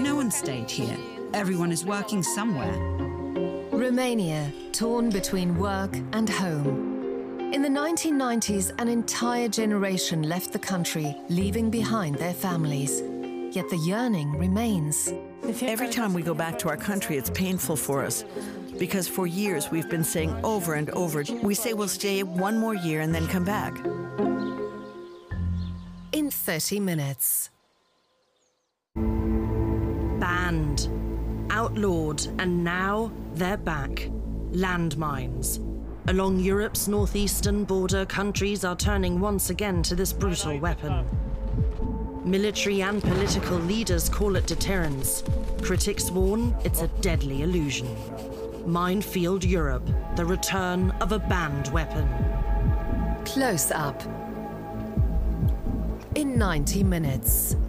No one stayed here. Everyone is working somewhere. Romania, torn between work and home. In the 1990s, an entire generation left the country, leaving behind their families. Yet the yearning remains. Every time we go back to our country, it's painful for us. Because for years we've been saying over and over, we say we'll stay one more year and then come back. In 30 minutes. Banned, outlawed, and now they're back. Landmines. Along Europe's northeastern border, countries are turning once again to this brutal weapon. Military and political leaders call it deterrence. Critics warn it's a deadly illusion. Minefield Europe, the return of a banned weapon. Close up. In 90 minutes.